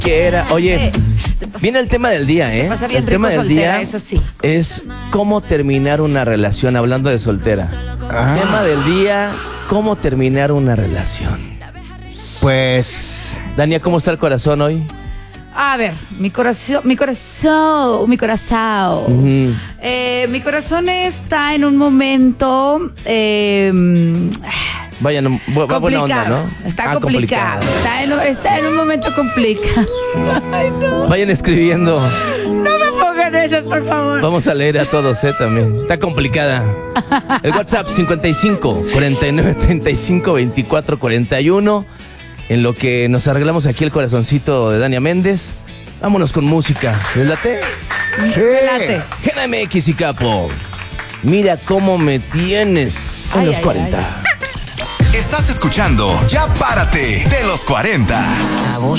quiera. Oye, viene el tema del día, ¿eh? Pasa bien el rico tema del soltera, día eso sí. es cómo terminar una relación, hablando de soltera. Tema del día, cómo terminar una relación. Pues... Dania, ¿cómo está el corazón hoy? A ver, mi corazón. Ujú. Mi corazón está en un momento Vaya, va buena onda, complicado. ¿no? Está complicado. Está en un momento complicado. Ay, no. Vayan escribiendo. No me pongan eso, por favor. Vamos a leer a todos, también. Está complicada. El WhatsApp 55 49 35 24 41. En lo que nos arreglamos aquí el corazoncito de Dania Méndez. Vámonos con música. ¿Les late? Sí. Late. Gena MX y Capo. Mira cómo me tienes en Ay, los ay, 40. Estás escuchando Ya Párate de los 40.